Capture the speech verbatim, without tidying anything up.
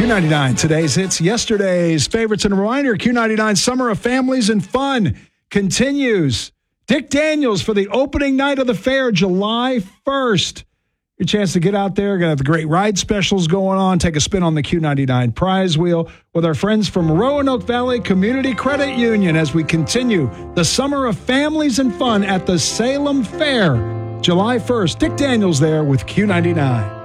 Q ninety-nine, today's hits, yesterday's favorites, and a reminder, Q ninety-nine Summer of Families and Fun continues. Dick Daniels for the opening night of the fair, July first. Your chance to get out there. Going to have the great ride specials going on. Take a spin on the Q ninety-nine prize wheel with our friends from Roanoke Valley Community Credit Union as we continue the Summer of Families and Fun at the Salem Fair, July first. Dick Daniels there with Q ninety-nine.